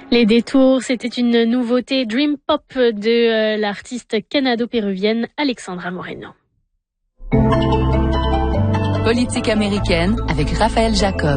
Les détours, c'était une nouveauté Dream Pop de l'artiste canado-péruvienne Alexandra Moreno. Politique américaine avec Raphaël Jacob.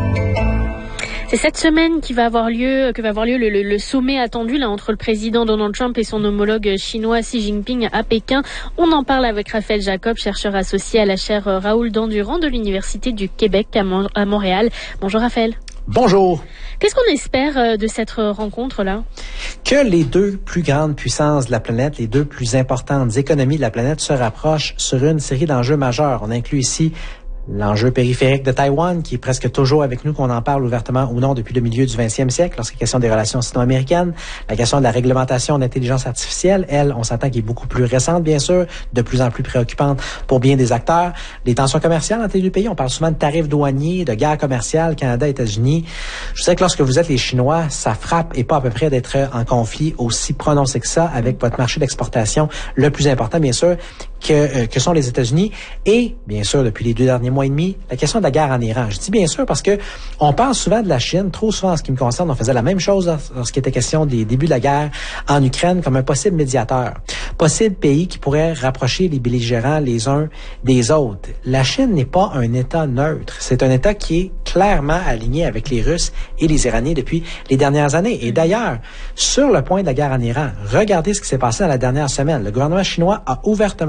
C'est cette semaine que va avoir lieu le sommet attendu là entre le président Donald Trump et son homologue chinois Xi Jinping à Pékin. On en parle avec Raphaël Jacob, chercheur associé à la chaire Raoul Dandurand de l'Université du Québec à Montréal. Bonjour Raphaël. Bonjour. Qu'est-ce qu'on espère de cette rencontre-là? Que les deux plus grandes puissances de la planète, les deux plus importantes économies de la planète se rapprochent sur une série d'enjeux majeurs. On inclut ici l'enjeu périphérique de Taïwan, qui est presque toujours avec nous, qu'on en parle ouvertement ou non depuis le milieu du 20e siècle, lorsqu'il est question des relations sino-américaines. La question de la réglementation de l'intelligence artificielle, elle, on s'entend qu'elle est beaucoup plus récente, bien sûr, de plus en plus préoccupante pour bien des acteurs. Les tensions commerciales entre les deux pays, on parle souvent de tarifs douaniers, de guerre commerciale, Canada-États-Unis. Je sais que lorsque vous êtes les Chinois, ça frappe et pas à peu près d'être en conflit aussi prononcé que ça avec votre marché d'exportation le plus important, bien sûr, que sont les États-Unis. Et, bien sûr, depuis les 2 derniers mois et demi, la question de la guerre en Iran. Je dis bien sûr parce que on parle souvent de la Chine, trop souvent en ce qui me concerne, on faisait la même chose lorsqu'il était question des débuts de la guerre en Ukraine comme un possible médiateur. Possible pays qui pourrait rapprocher les belligérants les uns des autres. La Chine n'est pas un État neutre. C'est un État qui est clairement aligné avec les Russes et les Iraniens depuis les dernières années. Et d'ailleurs, sur le point de la guerre en Iran, regardez ce qui s'est passé dans la dernière semaine. Le gouvernement chinois a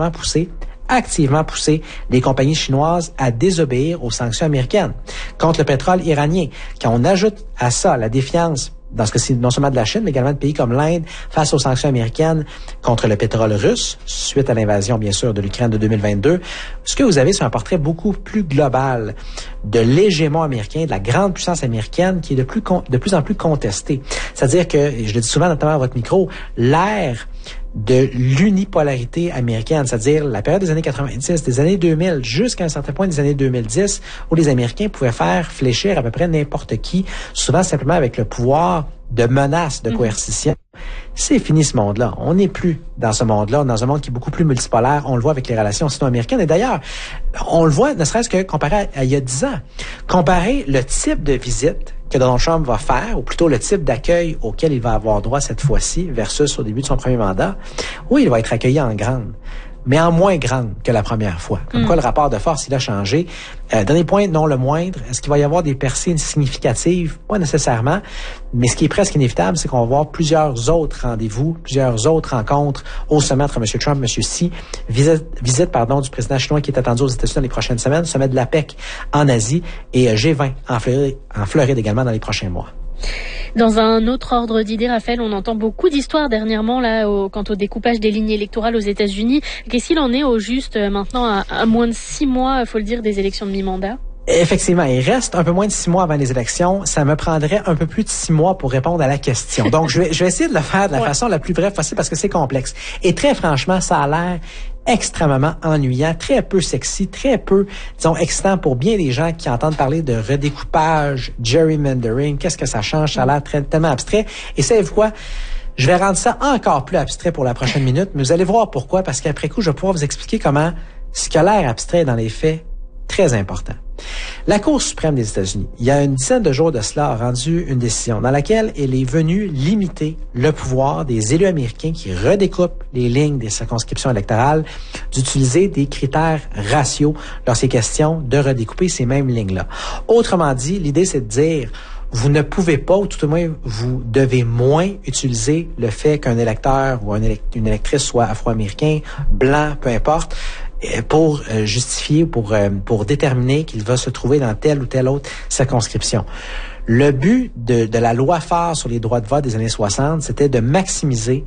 activement poussé les compagnies chinoises à désobéir aux sanctions américaines contre le pétrole iranien. Quand on ajoute à ça la défiance, dans ce cas-ci, non seulement de la Chine, mais également de pays comme l'Inde, face aux sanctions américaines contre le pétrole russe, suite à l'invasion, bien sûr, de l'Ukraine de 2022, ce que vous avez, c'est un portrait beaucoup plus global de l'hégémon américain, de la grande puissance américaine qui est de plus en plus contestée. C'est-à-dire que, et je le dis souvent, notamment à votre micro, l'ère de l'unipolarité américaine, c'est-à-dire la période des années 90, des années 2000, jusqu'à un certain point des années 2010, où les Américains pouvaient faire fléchir à peu près n'importe qui, souvent simplement avec le pouvoir de menace, de coercition. C'est fini ce monde-là. On n'est plus dans ce monde-là, dans un monde qui est beaucoup plus multipolaire. On le voit avec les relations sino-américaines. Et d'ailleurs, on le voit ne serait-ce que comparé à il y a 10 ans. Comparer le type de visite que Donald Trump va faire, ou plutôt le type d'accueil auquel il va avoir droit cette fois-ci, versus au début de son premier mandat, oui, il va être accueilli en grande, mais en moins grande que la première fois. Comme quoi, le rapport de force, il a changé. Dernier point, non le moindre, est-ce qu'il va y avoir des percées significatives? Pas nécessairement, mais ce qui est presque inévitable, c'est qu'on va voir plusieurs autres rendez-vous, plusieurs autres rencontres au sommet entre M. Trump et M. Xi. Visite du président chinois qui est attendu aux États-Unis dans les prochaines semaines, sommet de l'APEC en Asie et G20 en Floride également dans les prochains mois. Dans un autre ordre d'idées, Raphaël, on entend beaucoup d'histoires dernièrement là quant au découpage des lignes électorales aux États-Unis. Qu'est-ce qu'il en est au juste maintenant à moins de 6 mois, faut le dire, des élections de mi-mandat? Effectivement, il reste un peu moins de 6 mois avant les élections. Ça me prendrait un peu plus de 6 mois pour répondre à la question. Donc, je vais essayer de le faire de la façon la plus brève possible parce que c'est complexe. Et très franchement, ça a l'air extrêmement ennuyant, très peu sexy, très peu, disons, excitant pour bien des gens qui entendent parler de redécoupage, gerrymandering. Qu'est-ce que ça change? Ça a l'air tellement abstrait. Et savez-vous quoi? Je vais rendre ça encore plus abstrait pour la prochaine minute, mais vous allez voir pourquoi, parce qu'après coup, je vais pouvoir vous expliquer comment ce qui a l'air abstrait dans les faits, très important. La Cour suprême des États-Unis, il y a une dizaine de jours de cela, a rendu une décision dans laquelle elle est venue limiter le pouvoir des élus américains qui redécoupent les lignes des circonscriptions électorales d'utiliser des critères raciaux lorsqu'il est question de redécouper ces mêmes lignes-là. Autrement dit, l'idée, c'est de dire vous ne pouvez pas, ou tout au moins, vous devez moins utiliser le fait qu'un électeur ou une électrice soit afro-américain, blanc, peu importe, pour justifier, pour déterminer qu'il va se trouver dans telle ou telle autre circonscription. Le but de la loi phare sur les droits de vote des années 60, c'était de maximiser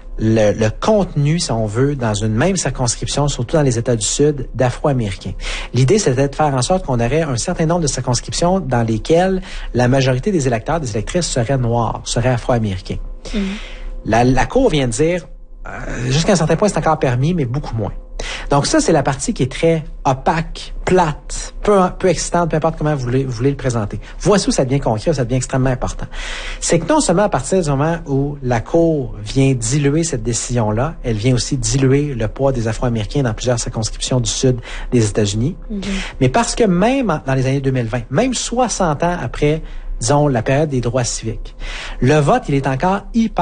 le contenu, si on veut, dans une même circonscription, surtout dans les États du Sud, d'Afro-Américains. L'idée, c'était de faire en sorte qu'on aurait un certain nombre de circonscriptions dans lesquelles la majorité des électeurs, des électrices seraient noirs, seraient Afro-Américains. La Cour vient de dire, jusqu'à un certain point, c'est encore permis, mais beaucoup moins. Donc ça, c'est la partie qui est très opaque, plate, peu excitante, peu importe comment vous voulez le présenter. Voici où ça devient concret, où ça devient extrêmement important. C'est que non seulement à partir du moment où la Cour vient diluer cette décision-là, elle vient aussi diluer le poids des Afro-Américains dans plusieurs circonscriptions du sud des États-Unis, mais parce que même dans les années 2020, même 60 ans après disons, la période des droits civiques. Le vote, il est encore hyper